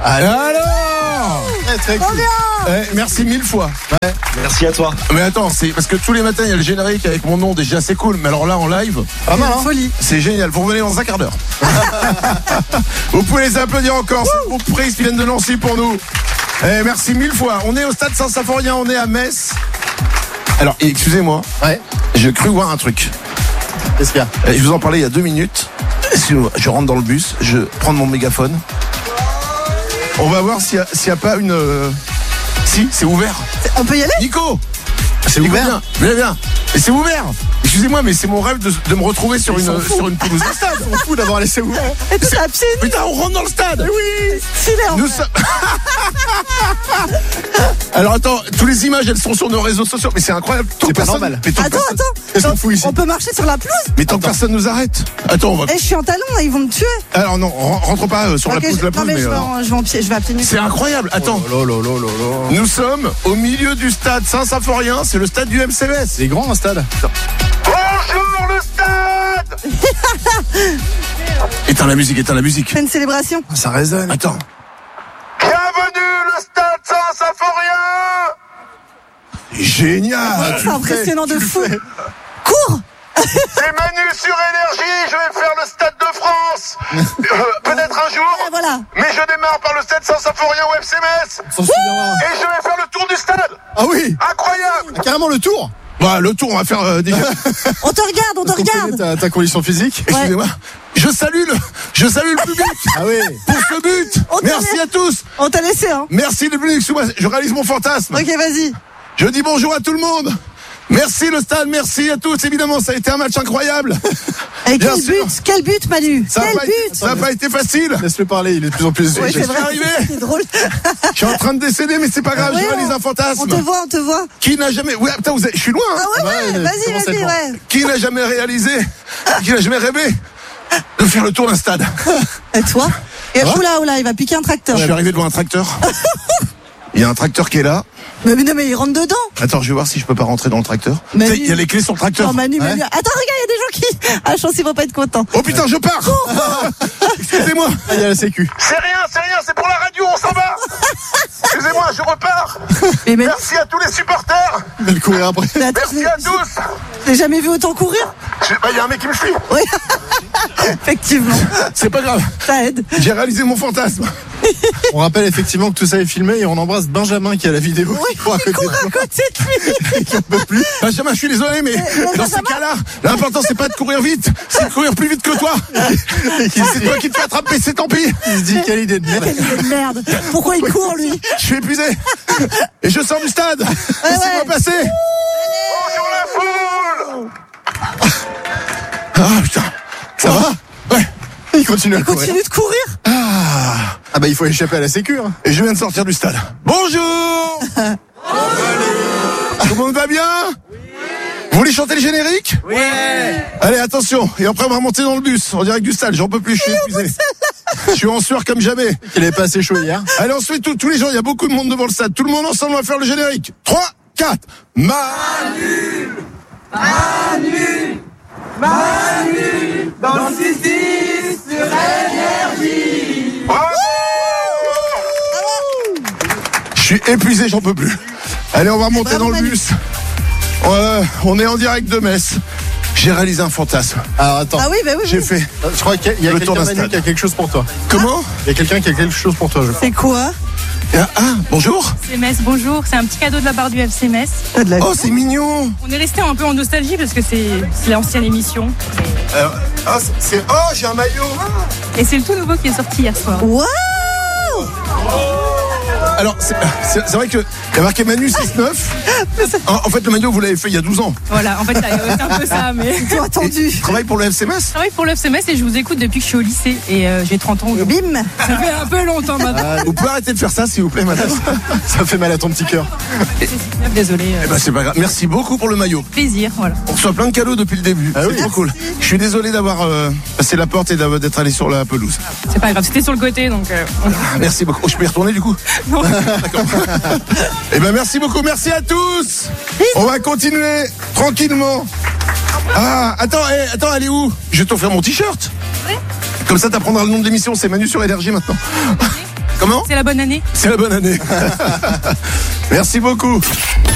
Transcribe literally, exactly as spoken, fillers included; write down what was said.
Alors Très très cool. eh, merci mille fois. Ouais. Merci à toi. Mais attends, c'est parce que tous les matins il y a le générique avec mon nom, déjà c'est cool. Mais alors là en live, Pas mal, hein. Folie. c'est génial. Vous revenez dans un quart d'heure. Vous pouvez les applaudir encore. C'est le groupe Prise qui viennent de Nancy pour nous. Eh, merci mille fois. On est au stade Saint-Symphorien, on est à Metz. Alors, excusez-moi, Ouais. j'ai cru voir un truc. Qu'est-ce qu'il y a? Eh, Je vous en parlais il y a deux minutes. Je rentre dans le bus, je prends mon mégaphone. On va voir s'il n'y a, a pas une... Euh... Si, c'est ouvert. On peut y aller? Nico, C'est ouvert. Viens, viens. Et c'est ouvert. Excusez-moi, mais c'est mon rêve de, de me retrouver sur Ils une, s'en foutent. sur une pelouse de stade. On s'en fout d'avoir laissé ouvert. Et tout ça, pieds nus. Putain, on rentre dans le stade. Oui. Stylé, en Nous vrai. sommes... Alors attends, toutes les images elles sont sur nos réseaux sociaux, mais c'est incroyable. Tant C'est que pas personne- normal. Mais tant que Attends, personne- Qu'est-ce attends. qu'on fout ici? On peut marcher sur la pelouse? Mais tant que personne nous arrête. Attends, on va. Eh, je suis en talon, là, ils vont me tuer. Alors non, ren- rentre pas euh, sur Ok, la pelouse, je- la non, pelouse, mais mais je vais, euh, en, je vais en pied, je vais à pieds nus. c'est incroyable. Attends, Oh là là là là là. nous sommes au milieu du stade Saint-Symphorien, c'est le stade du M C S. C'est grand un stade. Bonjour le stade. Éteins la musique, éteins la musique. C'est une célébration. Ça résonne. Attends. Bienvenue le stade Saint-Symphorien. Génial. C'est impressionnant tu de le fou. fais. Cours. C'est Manu sur Énergie, je vais faire le stade de France. Euh, peut-être un jour. Et voilà. Mais je démarre par le stade Saint-Symphorien au F C Metz. On s'en souviendra. Et je vais faire le tour du stade. Ah oui. Incroyable. Carrément le tour. Bah, le tour, on va faire euh, déjà. On te regarde, on te Parce qu'on connaît regarde. ta, ta condition physique. Excusez-moi. Je salue le, je salue le public Ah oui. pour ce but. On te Merci laisse. à tous. On t'a laissé, hein. Merci le public. Excuse-moi, je réalise mon fantasme. Ok, vas-y. Je dis bonjour à tout le monde. Merci le stade, merci à tous. Évidemment, ça a été un match incroyable. Et Bien quel sûr. but, quel but, Manu. Ça n'a Quel pas, été- but. ça a pas été facile. Laisse-le parler, il est de plus en plus. Ouais, je c'est suis vrai. arrivé. C'est drôle. Je suis en train de décéder, mais c'est pas grave, Ouais, je réalise on- un fantasme. On te voit, on te voit. Qui n'a jamais... Ouais, putain, vous êtes- je suis loin. Hein. Ah ouais, ouais, Ouais, vas-y, comment ça vas-y, te ouais. Qui n'a jamais réalisé, qui n'a jamais rêvé de faire le tour d'un stade. Et toi? Et va oula, oula, il va piquer un tracteur. Je suis arrivé devant un tracteur. Il y a un tracteur qui est là. Mais, mais non, mais il rentre dedans. Attends, je vais voir si je peux pas rentrer dans le tracteur. Mais Tu sais, oui. il y a les clés sur le tracteur. Non, Manu, Ouais. Manu. Attends, regarde, il y a des gens qui. Ah, je pense qu'ils vont pas être contents. Oh putain, je pars. Excusez-moi. Ah, il y a la sécu. C'est rien, c'est rien, c'est pour la radio, on s'en va. Excusez-moi, je repars. Mais Manu, Merci à tous les supporters. Il va le courir après. mais attends, Merci à tous. j'ai jamais vu autant courir. Je- Bah, il y a un mec qui me suit. Oui. Effectivement. C'est pas grave. Ça aide. J'ai réalisé mon fantasme. On rappelle effectivement que tout ça est filmé et on embrasse Benjamin qui a la vidéo. Oui, qui court à il côté court de à nous. côté de lui. Qui en peut plus. Benjamin, je suis désolé, mais mais dans ces Benjamin- cas-là, l'important c'est pas de courir vite, c'est de courir plus vite que toi. Et qui C'est toi qui te fais attraper, c'est tant pis. il se dit quelle idée de merde. Quelle idée de merde. Pourquoi il court, lui? Je suis épuisé. Et je sors du stade. Laissez-moi ouais. passer. Bonjour la foule. Ah putain. Ça va? Ouais. Il continue à courir. Continue de courir. Ah bah il faut échapper à la sécu. Hein. Et je viens de sortir du stade. Bonjour. Tout le monde va bien? Vous voulez chanter le générique? Oui. Allez, attention. Et après, on va remonter dans le bus. En direct du stade. J'en peux plus, je suis épuisé. Je suis en sueur comme jamais. Il avait pas assez chaud hier. Allez, on se fait tout- tous les gens. Il y a beaucoup de monde devant le stade. Tout le monde ensemble, on va faire le générique. trois, quatre. Manu. Je suis épuisé, j'en peux plus. Allez, on va remonter Bravo, dans le Manu. bus. Euh, on est en direct de Metz. J'ai réalisé un fantasme. Alors attends. Ah oui, bah oui, J'ai oui. fait. Je crois qu'il y a Le tour quelqu'un d'un Manu stade. qui a quelque chose pour toi. Comment? Il y a quelqu'un qui a quelque chose pour toi, je crois. C'est quoi? Ah, ah, bonjour. F C Metz, bonjour. C'est un petit cadeau de la part du F C Metz. T'as de la Oh, c'est mignon. On est resté un peu en nostalgie parce que c'est c'est l'ancienne émission. Euh, ah, c'est- c'est. Oh, j'ai un maillot. Et c'est le tout nouveau qui est sorti hier soir. Waouh! Alors, c'est c'est- c'est vrai que il y a marqué Manu six neuf. En, en fait, le maillot, vous l'avez fait il y a douze ans. Voilà, en fait, c'est un peu ça. Mais Ils t'ont attendu. Tu travailles pour le F C Metz? je travaille pour le F C Metz et je vous écoute depuis que je suis au lycée. Et euh, j'ai trente ans Et aujourd'hui. bim! Ça fait un peu longtemps maintenant. Vous pouvez arrêter de faire ça, s'il vous plaît, madame? Ça fait mal à ton petit cœur. Désolé. euh, Eh ben, c'est pas grave. Merci beaucoup pour le maillot. plaisir, voilà. On reçoit plein de cadeaux depuis le début. Ah c'est oui. trop cool. Je suis désolé d'avoir euh, passé la porte et d'avoir- d'être allé sur la pelouse. C'est pas grave, c'était sur le côté donc. euh, on- Ah, merci beaucoup. Oh, je peux y retourner du coup? Non. D'accord. Eh ben, merci beaucoup. Merci à tous. On va continuer tranquillement. Ah, attends, eh, attends, elle est où? Je vais t'offrir mon t-shirt. Comme ça, t'apprendras le nom de l'émission. C'est Manu sur Énergie maintenant. Comment? C'est la bonne année. C'est la bonne année. Merci beaucoup.